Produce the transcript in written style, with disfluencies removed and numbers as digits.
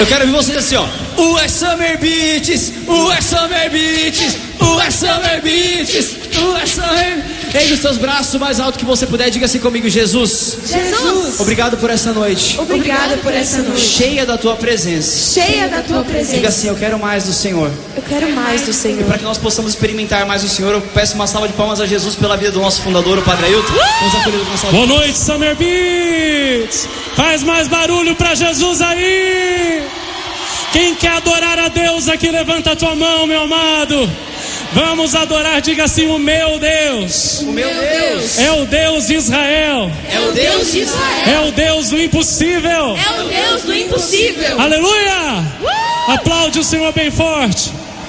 Eu quero ouvir vocês assim, ó. Summer Beats, Summer Beats, Summer Beats, Summer. Ergue os seus braços mais alto que você puder. Diga assim comigo: Jesus, Jesus, obrigado por essa noite. Obrigado por essa noite. Cheia da tua presença. Cheia da tua presença. Diga assim: eu quero mais do Senhor. Eu quero mais do Senhor. E para que nós possamos experimentar mais do Senhor, eu peço uma salva de palmas a Jesus pela vida do nosso fundador, o Padre Ailton. Vamos acolher com uma salva de palmas. Boa noite, Summer Beats. Faz mais barulho para Jesus aí. Quem quer adorar a Deus aqui, levanta a tua mão, meu amado. Vamos adorar, diga assim: o meu Deus. O meu Deus é o Deus de Israel. É o Deus de Israel. É o Deus do impossível. É o Deus do impossível. Aleluia! Aplaude o Senhor bem forte.